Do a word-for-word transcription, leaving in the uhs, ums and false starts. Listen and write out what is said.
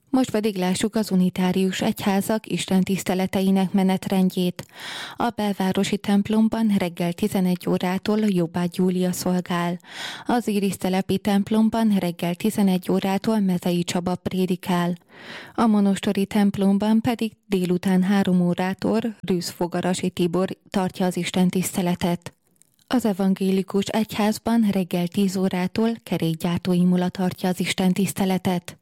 Most pedig lássuk az unitárius egyházak istentiszteleteinek menetrendjét. A belvárosi templomban reggel tizenegy órától Jobbágy Júlia szolgál. Az Irisztelepi templomban reggel tizenegy órától Mezei Csaba prédikál. A monostori templomban pedig délután három órától Rűz Fogarasi Tibor tartja az istentiszteletet. Az evangélikus egyházban reggel tíz órától Kerékgyártó Imula tartja az istentiszteletet.